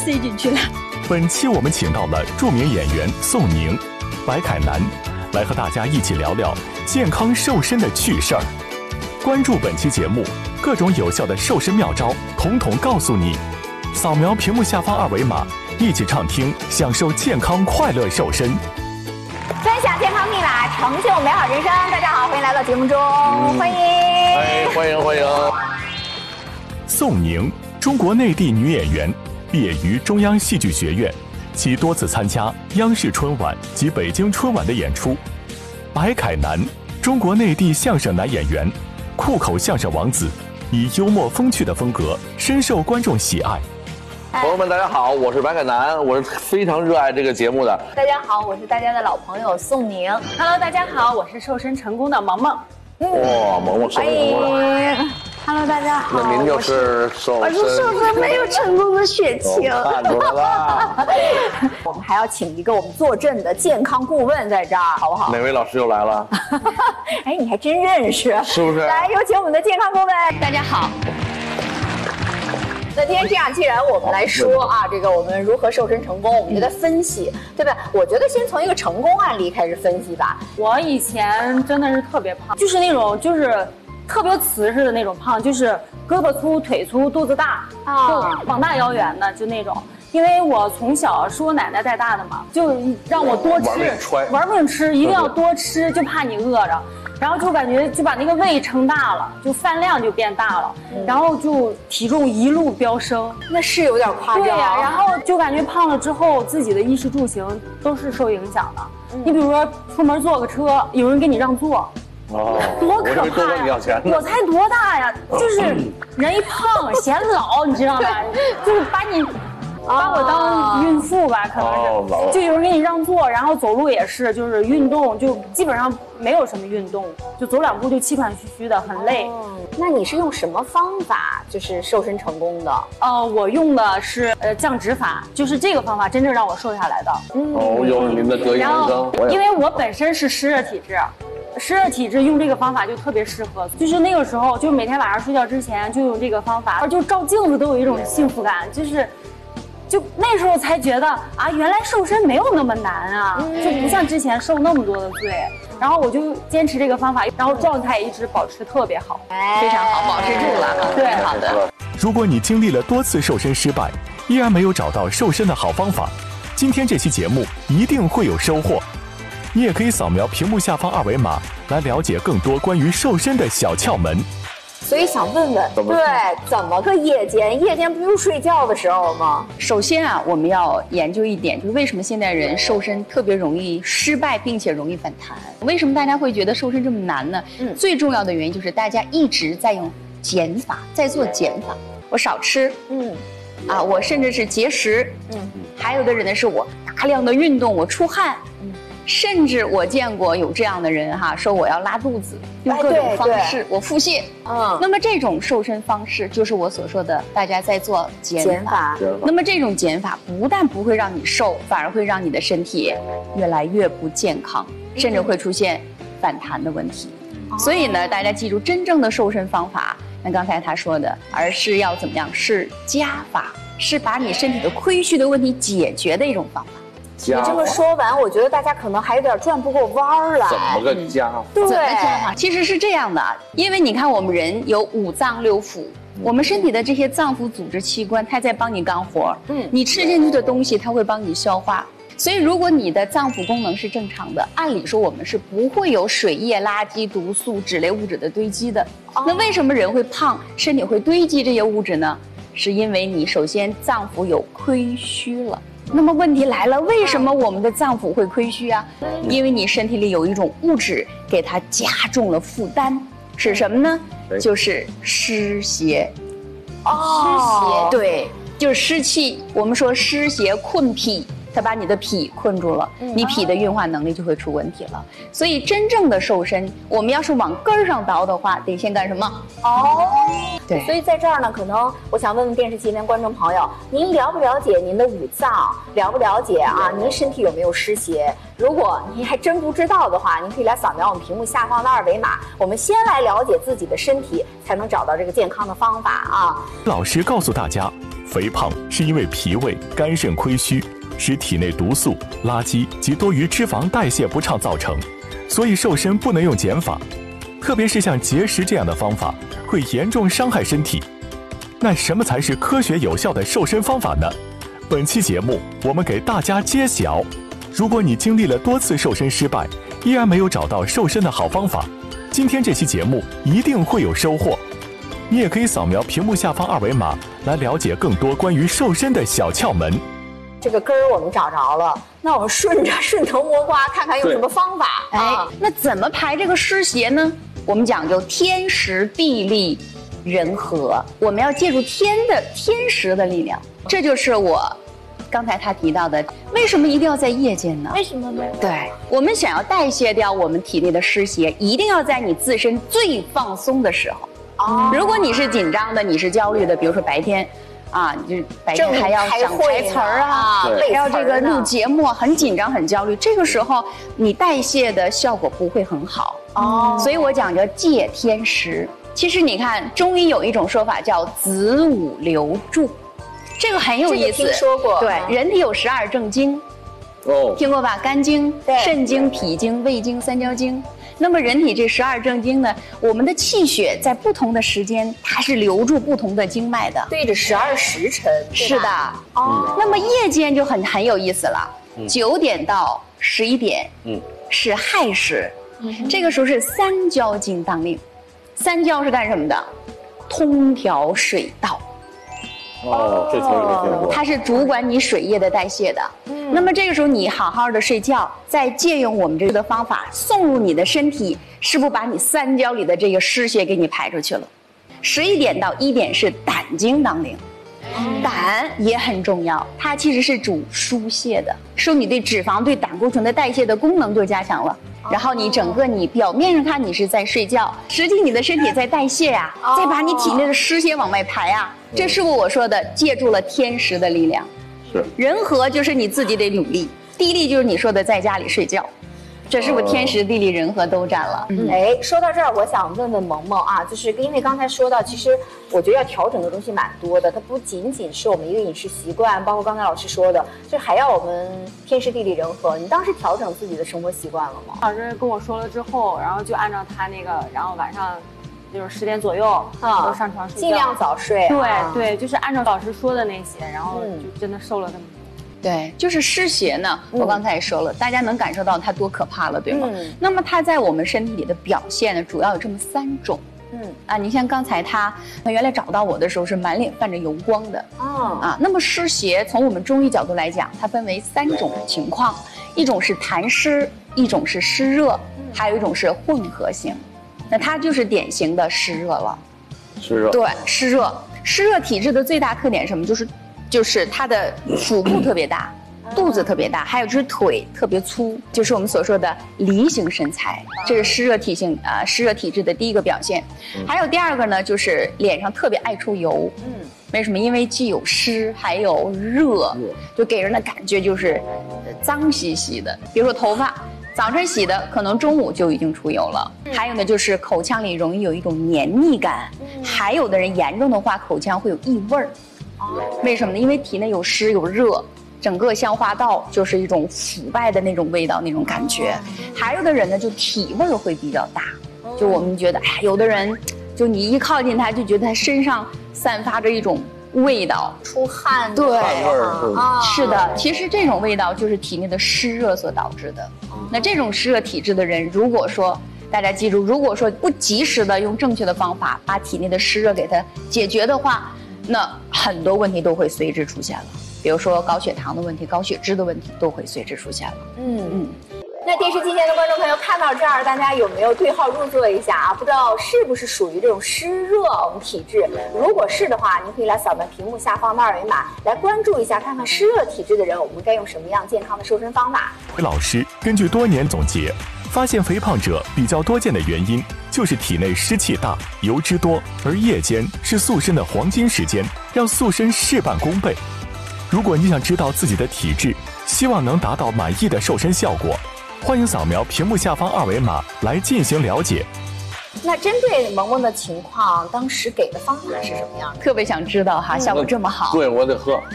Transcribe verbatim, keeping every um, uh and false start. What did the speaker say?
塞进去了。 本期我们请到了著名演员宋宁、白凯南，来和大家一起聊聊健康瘦身的趣事儿。关注本期节目，各种有效的瘦身妙招，统统告诉你。扫描屏幕下方二维码，一起畅听，享受健康快乐瘦身。 分享健康秘法，成就美好人生。大家好，欢迎来到节目中，嗯、欢迎， 哎，欢迎欢迎。 宋宁，中国内地女演员，毕业于中央戏剧学院，其多次参加央视春晚及北京春晚的演出。白凯南，中国内地相声男演员，酷口相声王子，以幽默风趣的风格深受观众喜爱。 朋友们，大家好，我是白凯南，我是非常热爱这个节目的。 大家好，我是大家的老朋友宋宁。 Hello， 大家好，我是瘦身成功的萌萌。 哇、哦，萌萌瘦身成功了。 Hello， 大家好。 那您就是瘦身， 我是瘦身没有成功的雪晴。 看出来了。 我们还要请一个我们坐镇的健康顾问在这儿，好不好？ 哪位老师又来了？ 哎，你还真认识， 是不是？ 来，有请我们的健康顾问。 大家好。 那今天这样，既然我们来说啊，这个我们如何瘦身成功，我们就在分析，对吧？我觉得先从一个成功案例开始分析吧。 我以前真的是特别胖，就是那种就是特别瓷实的那种胖，就是胳膊粗、腿粗、肚子大， 啊， 就膀大腰圆的，就那种。因为我从小是我奶奶带大的嘛，就让我多吃， 玩命揣， 玩命吃，一定要多吃，就怕你饿着。然后就感觉就把那个胃撑大了，就饭量就变大了，嗯、然后就体重一路飙升， 那是有点夸张。 对呀、啊，然后就感觉胖了之后，自己的衣食住行都是受影响的。嗯、你比如说出门坐个车，有人给你让座， 哦， 多可怕呀！我才多大呀？就是人一胖显老，你知道吗？就是把你。把我当孕妇吧，可能是，就有人给你让座，然后走路也是，就是运动就基本上没有什么运动，就走两步就气喘吁吁的，很累。 哦、那你是用什么方法就是瘦身成功的？ 呃，我用的是呃降脂法，就是这个方法真正让我瘦下来的。 嗯，哦，又是您的得意人生。 因为我本身是湿热体质。湿热体质用这个方法就特别适合，就是那个时候，就每天晚上睡觉之前就用这个方法，就照镜子都有一种幸福感，就是。就那时候才觉得啊，原来瘦身没有那么难啊，嗯、就不像之前受那么多的罪。然后我就坚持这个方法，然后状态一直保持特别好， 哎、非常好，保持住了。 对， 好的。 如果你经历了多次瘦身失败，依然没有找到瘦身的好方法，今天这期节目一定会有收获。你也可以扫描屏幕下方二维码来了解更多关于瘦身的小窍门。 所以想问问，对，怎么个夜间？夜间不用睡觉的时候吗？ 首先啊，我们要研究一点，就是为什么现代人瘦身特别容易失败，并且容易反弹？为什么大家会觉得瘦身这么难呢？嗯，最重要的原因就是大家一直在用减法，在做减法。我少吃，嗯，啊，我甚至是节食，嗯，还有的人呢是我大量的运动，我出汗，嗯。甚至我见过有这样的人哈，说我要拉肚子，用各种方式，我腹泻。嗯，那么这种瘦身方式就是我所说的，大家在做减法。那么这种减法不但不会让你瘦，反而会让你的身体越来越不健康，甚至会出现反弹的问题。嗯、所以呢，大家记住，真正的瘦身方法，像刚才他说的，而是要怎么样？是加法，是把你身体的亏虚的问题解决的一种方法。 你这么说完，我觉得大家可能还有点转不过弯儿来。 怎么个加法？ 对， 怎么加法？其实是这样的，因为你看我们人有五脏六腑，嗯、我们身体的这些脏腑组织器官，它在帮你干活。嗯，你吃进去的东西，它会帮你消化。所以，如果你的脏腑功能是正常的，按理说我们是不会有水液、垃圾、毒素、脂类物质的堆积的。哦、那为什么人会胖，身体会堆积这些物质呢？是因为你首先脏腑有亏虚了。那么问题来了，为什么我们的脏腑会亏虚啊？因为你身体里有一种物质给它加重了负担，是什么呢？就是湿邪。哦，湿邪，对，就是湿气。我们说湿邪困脾，它把你的脾困住了，你脾的运化能力就会出问题了。所以真正的瘦身，我们要是往根儿上倒的话，得先干什么？哦，对。 所以在这儿呢，可能我想问问电视机前观众朋友，您了不了解您的五脏？了不了解啊？您身体有没有湿邪？如果您还真不知道的话，您可以来扫描我们屏幕下方的二维码。我们先来了解自己的身体，才能找到这个健康的方法啊。 老师告诉大家， 肥胖是因为脾胃、肝肾亏虚，使体内毒素、垃圾及多余脂肪代谢不畅造成，所以瘦身不能用减法，特别是像节食这样的方法，会严重伤害身体。那什么才是科学有效的瘦身方法呢？本期节目我们给大家揭晓。如果你经历了多次瘦身失败，依然没有找到瘦身的好方法，今天这期节目一定会有收获。你也可以扫描屏幕下方二维码来了解更多关于瘦身的小窍门。 这个根儿我们找着了，那我们顺着顺藤摸瓜，看看用什么方法。 哎， 啊、 那怎么排这个湿邪呢？我们讲究天时地利人和，我们要借助天的天时的力量。这就是我刚才他提到的，为什么一定要在夜间呢？ 为什么呢？ 对，我们想要代谢掉我们体内的湿邪，一定要在你自身最放松的时候。哦，如果你是紧张的，你是焦虑的，比如说白天，啊，你就白天还要想台词儿啊，还要这个录节目，很紧张很焦虑，这个时候你代谢的效果不会很好。哦，所以我讲叫借天时。其实你看，中医有一种说法叫子午流注，这个很有意思。 这个听说过。 对，人体有十二正经， 哦， 听过吧？肝经、肾经、脾经、胃经、三焦经。那么人体这十二正经呢，我们的气血在不同的时间，它是流注不同的经脉的， 对着十二时辰。 是的。哦。那么夜间就很很有意思了，九、嗯、点到十一点，嗯，是亥时，嗯，这个时候是三焦经当令。三焦是干什么的？通调水道。 哦，这词儿没听过。 它是主管你水液的代谢的。嗯，那么这个时候你好好的睡觉，再借用我们这个方法送入你的身体，是不是把你三焦里的这个湿邪给你排出去了？十一点到一点是胆经当令。嗯，胆也很重要，它其实是主疏泄的，说你对脂肪、对胆固醇的代谢的功能就加强了。然后你整个你表面上看你是在睡觉，实际你的身体在代谢呀、啊，再把你体内的湿邪往外排啊。这是不是我说的借助了天时的力量？ 是。 人和就是你自己得努力，地利就是你说的在家里睡觉。这是不是天时地利人和都占了？ 嗯，哎，说到这儿，我想问问萌萌啊，就是因为刚才说到，其实我觉得要调整的东西蛮多的，它不仅仅是我们一个饮食习惯，包括刚才老师说的，就还要我们天时地利人和。你当时调整自己的生活习惯了吗？ 老师跟我说了之后，然后就按照他那个，然后晚上就是十点左右啊，都上床睡觉， 尽量早睡。 对、 啊、 对，就是按照老师说的那些，然后就真的瘦了这么多。 对，就是湿邪呢，我刚才也说了，嗯、大家能感受到它多可怕了，对吗？嗯、那么它在我们身体里的表现呢，主要有这么三种。嗯啊，你像刚才他，他原来找到我的时候是满脸泛着油光的。哦啊，那么湿邪从我们中医角度来讲，它分为三种情况，一种是痰湿，一种是湿热，还有一种是混合型。那它就是典型的湿热了。 湿热。 对，湿热。湿热体质的最大特点是什么？就是。就是它的腹部特别大，肚子特别大，还有就是腿特别粗，就是我们所说的梨形身材，这是湿热体性啊、呃、湿热体质的第一个表现。还有第二个呢，就是脸上特别爱出油。嗯，为什么？因为既有湿还有热，就给人的感觉就是脏兮兮的。比如说头发，早晨洗的，可能中午就已经出油了。还有呢，就是口腔里容易有一种黏腻感，还有的人严重的话，口腔会有异味儿。为什么呢？因为体内有湿有热，整个消化道就是一种腐败的那种味道，那种感觉。还有的人呢，就体味会比较大，就我们觉得，哎，有的人，就你一靠近他，就觉得他身上散发着一种味道， 出汗， 对， 汗味儿啊，是的。其实这种味道就是体内的湿热所导致的。那这种湿热体质的人，如果说大家记住，如果说不及时的用正确的方法把体内的湿热给它解决的话，那很多问题都会随之出现了，比如说高血糖的问题、高血脂的问题都会随之出现了。嗯嗯。 那电视机前的观众朋友看到这儿，大家有没有对号入座一下啊？不知道是不是属于这种湿热我们体质？如果是的话，您可以来扫描屏幕下方的二维码，来关注一下，看看湿热体质的人，我们该用什么样健康的瘦身方法。 老师根据多年总结，发现肥胖者比较多见的原因就是体内湿气大、油脂多，而夜间是塑身的黄金时间，让塑身事半功倍。如果你想知道自己的体质，希望能达到满意的瘦身效果，欢迎扫描屏幕下方二维码来进行了解。 那针对萌萌的情况，当时给的方法是什么样的？ 特别想知道哈，效果这么好。 对，我得喝。